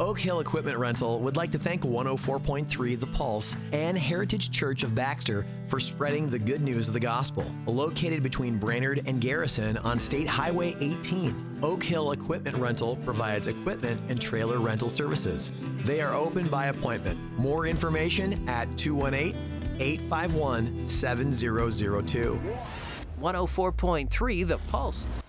Oak Hill Equipment Rental would like to thank 104.3 The Pulse and Heritage Church of Baxter for spreading the good news of the gospel. Located between Brainerd and Garrison on State Highway 18, Oak Hill Equipment Rental provides equipment and trailer rental services. They are open by appointment. More information at 218-851-7002. 104.3 The Pulse,